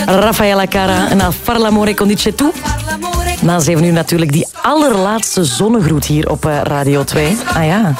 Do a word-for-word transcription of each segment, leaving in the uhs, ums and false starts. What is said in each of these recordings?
Raffaella Cara en Far l'amore con dice tu. Na zeven uur natuurlijk die allerlaatste zonnegroet hier op Radio twee. Ah ja.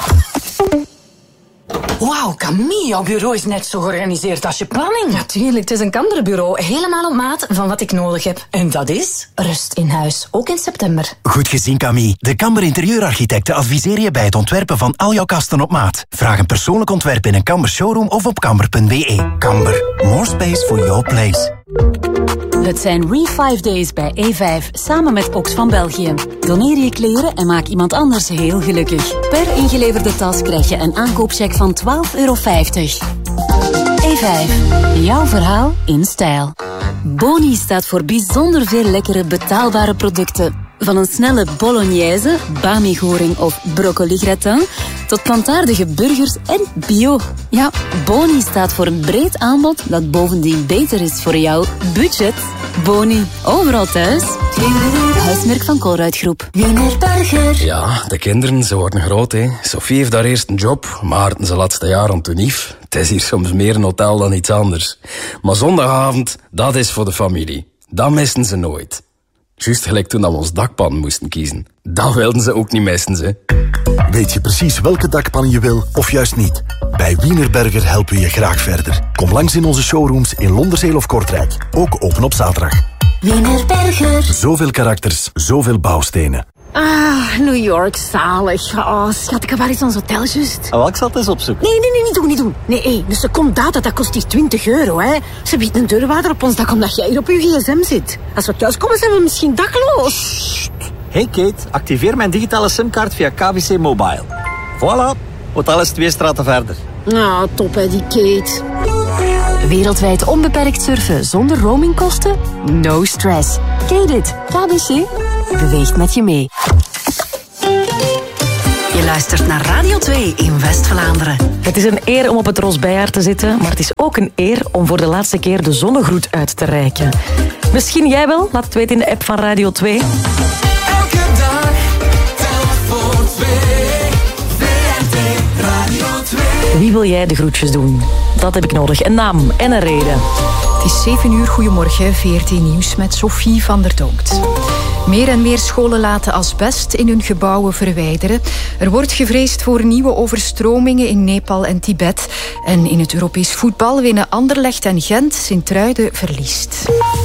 Wauw, Camille, jouw bureau is net zo georganiseerd als je planning. Natuurlijk, het is een kanderbureau. Helemaal op maat van wat ik nodig heb. En dat is? Rust in huis, ook in september. Goed gezien, Camille. De Kamber Interieurarchitecten adviseren je bij het ontwerpen van al jouw kasten op maat. Vraag een persoonlijk ontwerp in een Kamber showroom of op kamber punt b e. Kamber, more space for your place. Het zijn Refive Days bij E vijf, samen met Ox van België. Doneer je kleren en maak iemand anders heel gelukkig. Per ingeleverde tas krijg je een aankoopcheck van twaalf euro vijftig. E vijf, jouw verhaal in stijl. Boni staat voor bijzonder veel lekkere betaalbare producten. Van een snelle bolognese, bami-goring of broccoli-gratin, tot plantaardige burgers en bio. Ja, Boni staat voor een breed aanbod dat bovendien beter is voor jouw budget. Boni, overal thuis. Huismerk van Colruyt-groep. Wienerberger. Ja, de kinderen, ze worden groot, hè. Sophie heeft daar eerst een job, Maarten zijn laatste jaar om te nief. Het is hier soms meer een hotel dan iets anders. Maar zondagavond, dat is voor de familie. Dat missen ze nooit. Juist gelijk toen we ons dakpan moesten kiezen. Dat wilden ze ook niet missen, ze. Weet je precies welke dakpannen je wil, of juist niet? Bij Wienerberger helpen we je graag verder. Kom langs in onze showrooms in Londerzeel of Kortrijk. Ook open op zaterdag. Wienerberger. Zoveel karakters, zoveel bouwstenen. Ah, New York, zalig. Oh, schat, ik heb waar eens ons hotel juist. Oh, ik zal het eens opzoeken. Nee, nee, nee, niet doen, niet doen. Nee, hé, dus er komt data, dat kost hier twintig euro, hè. Ze biedt een deurwaarder op ons dak omdat jij hier op je gsm zit. Als we thuiskomen zijn we misschien dakloos. Hey Kate, activeer mijn digitale simkaart via K B C Mobile. Voilà, hotel is twee straten verder. Nou, top hè, die Kate. Wereldwijd onbeperkt surfen zonder roamingkosten? No stress. Kate it. K B C beweegt met je mee. Je luistert naar Radio twee in West-Vlaanderen. Het is een eer om op het Rosbeijaar te zitten, maar het is ook een eer om voor de laatste keer de zonnegroet uit te reiken. Misschien jij wel? Laat het weten in de app van Radio twee. Elke dag telt voor twee. V R T Radio twee. Wie wil jij de groetjes doen? Dat heb ik nodig. Een naam en een reden. Het is zeven uur, goedemorgen, V R T Nieuws met Sophie van der Donkt. Meer en meer scholen laten asbest in hun gebouwen verwijderen. Er wordt gevreesd voor nieuwe overstromingen in Nepal en Tibet. En in het Europees voetbal winnen Anderlecht en Gent. Sint-Truiden verliest.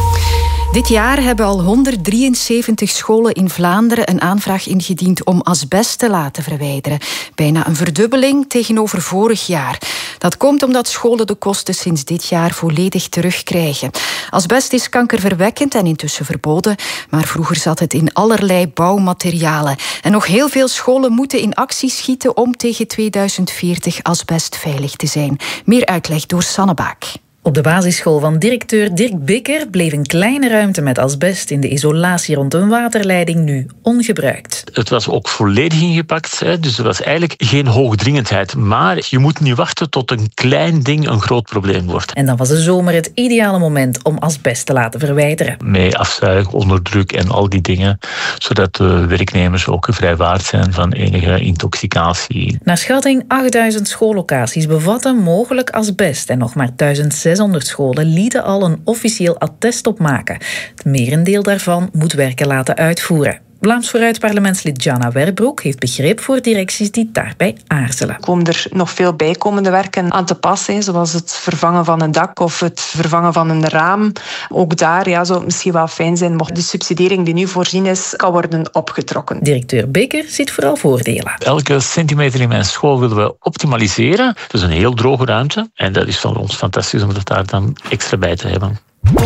Dit jaar hebben al honderddrieënzeventig scholen in Vlaanderen een aanvraag ingediend om asbest te laten verwijderen. Bijna een verdubbeling tegenover vorig jaar. Dat komt omdat scholen de kosten sinds dit jaar volledig terugkrijgen. Asbest is kankerverwekkend en intussen verboden, maar vroeger zat het in allerlei bouwmaterialen. En nog heel veel scholen moeten in actie schieten om tegen tweeduizend veertig asbestveilig te zijn. Meer uitleg door Sanne Baak. Op de basisschool van directeur Dirk Bikker bleef een kleine ruimte met asbest in de isolatie rond een waterleiding nu ongebruikt. Het was ook volledig ingepakt, hè, dus er was eigenlijk geen hoogdringendheid. Maar je moet niet wachten tot een klein ding een groot probleem wordt. En dan was de zomer het ideale moment om asbest te laten verwijderen. Met afzuig, onderdruk en al die dingen, zodat de werknemers ook vrijwaard zijn van enige intoxicatie. Naar schatting achtduizend schoollocaties bevatten mogelijk asbest en nog maar zesduizend zeshonderd scholen lieten al een officieel attest opmaken. Het merendeel daarvan moet werken laten uitvoeren. Vlaams Vooruit parlementslid Jana Werbroek heeft begrip voor directies die daarbij aarzelen. Komen er nog veel bijkomende werken aan te passen, zoals het vervangen van een dak of het vervangen van een raam. Ook daar ja, zou het misschien wel fijn zijn mocht de subsidiëring die nu voorzien is, kan worden opgetrokken. Directeur Beker ziet vooral voordelen. Elke centimeter in mijn school willen we optimaliseren. Het is een heel droge ruimte en dat is voor ons fantastisch om dat daar dan extra bij te hebben.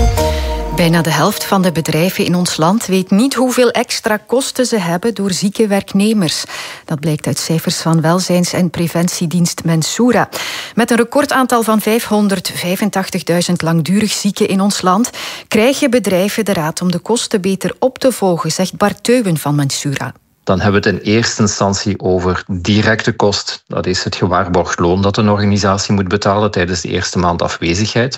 Bijna de helft van de bedrijven in ons land weet niet hoeveel extra kosten ze hebben door zieke werknemers. Dat blijkt uit cijfers van welzijns- en preventiedienst Mensura. Met een recordaantal van vijfhonderdvijfentachtigduizend langdurig zieken in ons land krijgen bedrijven de raad om de kosten beter op te volgen, zegt Bart Teuwen van Mensura. Dan hebben we het in eerste instantie over directe kost. Dat is het gewaarborgd loon dat een organisatie moet betalen tijdens de eerste maand afwezigheid.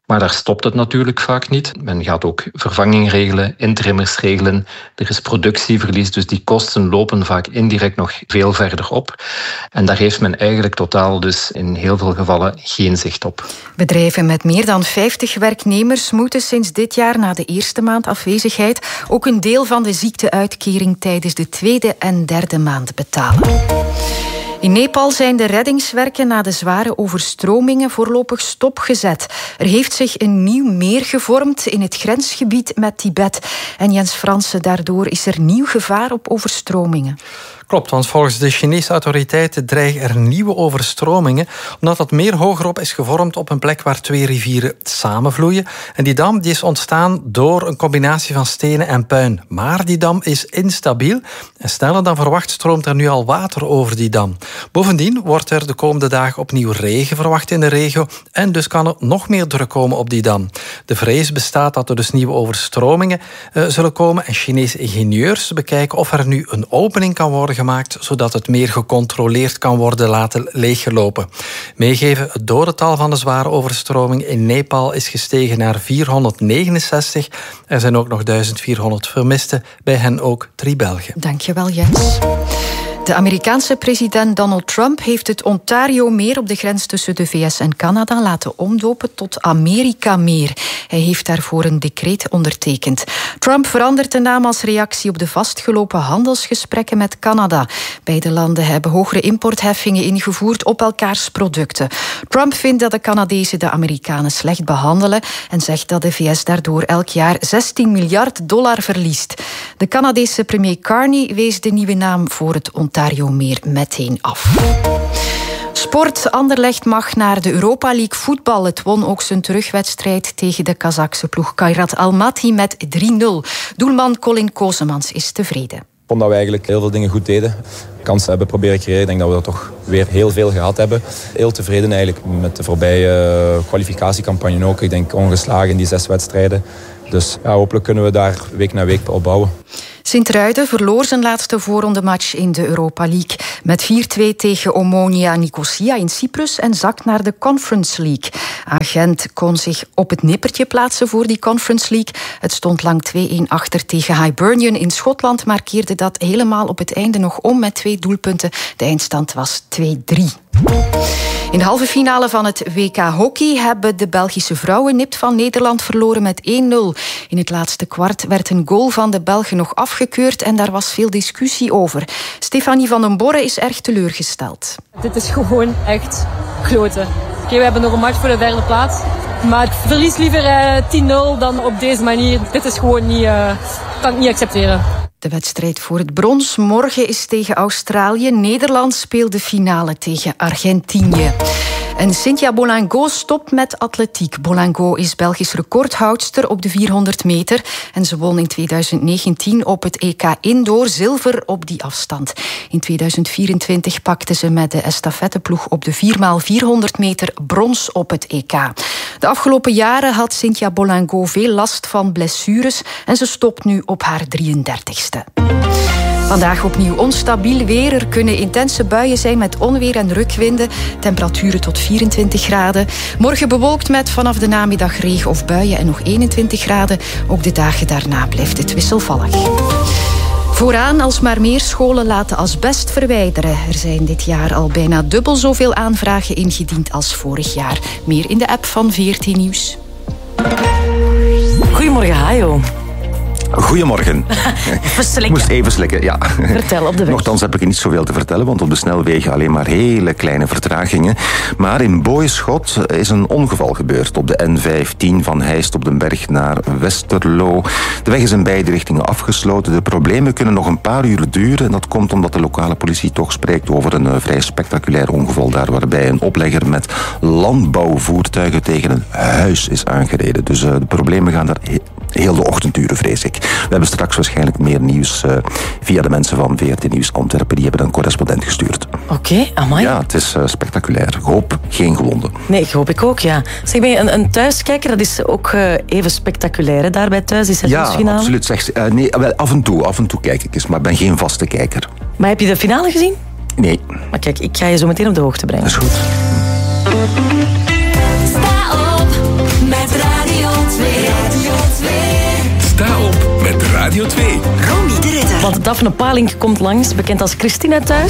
Maar daar stopt het natuurlijk vaak niet. Men gaat ook vervanging regelen, interimmers regelen. Er is productieverlies, dus die kosten lopen vaak indirect nog veel verder op. En daar heeft men eigenlijk totaal dus in heel veel gevallen geen zicht op. Bedrijven met meer dan vijftig werknemers moeten sinds dit jaar na de eerste maand afwezigheid ook een deel van de ziekteuitkering tijdens de tweede en derde maand betalen. In Nepal zijn de reddingswerken na de zware overstromingen voorlopig stopgezet. Er heeft zich een nieuw meer gevormd in het grensgebied met Tibet. En Jens Fransen, daardoor is er nieuw gevaar op overstromingen. Klopt, want volgens de Chinese autoriteiten dreigen er nieuwe overstromingen, omdat dat meer hogerop is gevormd op een plek waar twee rivieren samenvloeien. En die dam die is ontstaan door een combinatie van stenen en puin. Maar die dam is instabiel en sneller dan verwacht stroomt er nu al water over die dam. Bovendien wordt er de komende dagen opnieuw regen verwacht in de regio en dus kan er nog meer druk komen op die dam. De vrees bestaat dat er dus nieuwe overstromingen uh, zullen komen en Chinese ingenieurs bekijken of er nu een opening kan worden gemaakt, zodat het meer gecontroleerd kan worden laten leeggelopen. Meegeven, het dodental van de zware overstroming in Nepal is gestegen naar vierhonderdnegenenzestig. Er zijn ook nog duizend vierhonderd vermisten, bij hen ook drie Belgen. Dankjewel, Jens. De Amerikaanse president Donald Trump heeft het Ontario-meer op de grens tussen de V S en Canada laten omdopen tot Amerika-meer. Hij heeft daarvoor een decreet ondertekend. Trump verandert de naam als reactie op de vastgelopen handelsgesprekken met Canada. Beide landen hebben hogere importheffingen ingevoerd op elkaars producten. Trump vindt dat de Canadezen de Amerikanen slecht behandelen en zegt dat de V S daardoor elk jaar zestien miljard dollar verliest. De Canadese premier Carney wees de nieuwe naam voor het Ontario-meer meteen af. Sport. Anderlecht mag naar de Europa League voetbal. Het won ook zijn terugwedstrijd tegen de Kazachse ploeg Kairat Almaty met drie nul. Doelman Colin Kozemans is tevreden. Ik vond dat we eigenlijk heel veel dingen goed deden. Kansen hebben proberen creëren. Ik denk dat we dat toch weer heel veel gehad hebben. Heel tevreden eigenlijk met de voorbije kwalificatiecampagne ook. Ik denk ongeslagen in die zes wedstrijden. Dus ja, hopelijk kunnen we daar week na week op bouwen. Sint-Truiden verloor zijn laatste voorrondematch in de Europa League. Met vier twee tegen Omonia Nicosia in Cyprus en zakt naar de Conference League. Agent kon zich op het nippertje plaatsen voor die Conference League. Het stond lang twee-een achter tegen Hibernian in Schotland, maar keerde dat helemaal op het einde nog om met twee doelpunten. De eindstand was twee drie. In de halve finale van het W K Hockey hebben de Belgische vrouwen nipt van Nederland verloren met één nul. In het laatste kwart werd een goal van de Belgen nog afgekeurd en daar was veel discussie over. Stefanie van den Borre is erg teleurgesteld. Dit is gewoon echt kloten. Oké, okay, we hebben nog een match voor de derde plaats. Maar ik verlies liever uh, tien nul dan op deze manier. Dit is gewoon niet, uh, kan ik niet accepteren. De wedstrijd voor het brons morgen is tegen Australië. Nederland speelt de finale tegen Argentinië. En Cynthia Bolingo stopt met atletiek. Bolingo is Belgisch recordhoudster op de vierhonderd meter. En ze won in tweeduizend negentien op het E K Indoor zilver op die afstand. In tweeduizend vierentwintig pakte ze met de estafetteploeg op de vier maal vierhonderd meter brons op het E K. De afgelopen jaren had Cynthia Bolingo veel last van blessures en ze stopt nu op haar drieëndertigste. Vandaag opnieuw onstabiel weer. Er kunnen intense buien zijn met onweer en rukwinden. Temperaturen tot vierentwintig graden. Morgen bewolkt met vanaf de namiddag regen of buien en nog eenentwintig graden. Ook de dagen daarna blijft het wisselvallig. Vooraan alsmaar meer scholen laten asbest verwijderen. Er zijn dit jaar al bijna dubbel zoveel aanvragen ingediend als vorig jaar. Meer in de app van V R T Nieuws. Goedemorgen, Hajo. Goedemorgen. Ik moest even slikken, ja. Vertel op de weg. Nochtans heb ik niet zoveel te vertellen, want op de snelwegen alleen maar hele kleine vertragingen. Maar in Boyschot is een ongeval gebeurd op de N vijftien van Heist op den Berg naar Westerlo. De weg is in beide richtingen afgesloten. De problemen kunnen nog een paar uur duren. En dat komt omdat de lokale politie toch spreekt over een uh, vrij spectaculair ongeval daar, waarbij een oplegger met landbouwvoertuigen tegen een huis is aangereden. Dus uh, de problemen gaan daar he- heel de ochtend duren, vrees ik. We hebben straks waarschijnlijk meer nieuws uh, via de mensen van V R T Nieuws Antwerpen. Die hebben een correspondent gestuurd. Oké, okay, amai. Ja, het is uh, spectaculair. Ik hoop geen gewonden. Nee, ik hoop ik ook, ja. Zeg, ben je een, een thuiskijker? Dat is ook uh, even spectaculair, hè, daarbij thuis, die seizoensfinale? Ja, absoluut. Zeg, uh, nee, wel, af en toe, af en toe kijk ik eens, maar ik ben geen vaste kijker. Maar heb je de finale gezien? Nee. Maar kijk, ik ga je zo meteen op de hoogte brengen. Dat is goed. Sta op met Radio twee. Want Daphne Palink komt langs, bekend als Christina thuis.